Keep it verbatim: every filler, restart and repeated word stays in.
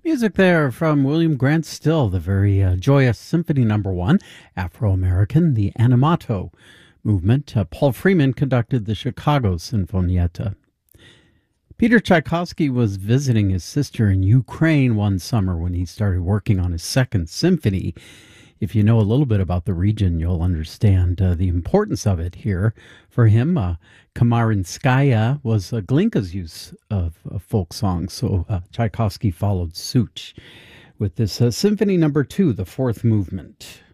Music there from William Grant Still, the very uh, joyous Symphony Number One, Afro-American, the Animato movement. Uh, Paul Freeman conducted the Chicago Sinfonietta. Peter Tchaikovsky was visiting his sister in Ukraine one summer when he started working on his second symphony. If you know a little bit about the region, you'll understand uh, the importance of it here. For him, uh, Kamarinskaya was uh, Glinka's use of, of folk songs, so uh, Tchaikovsky followed suit with this uh, Symphony Number Two, the fourth movement.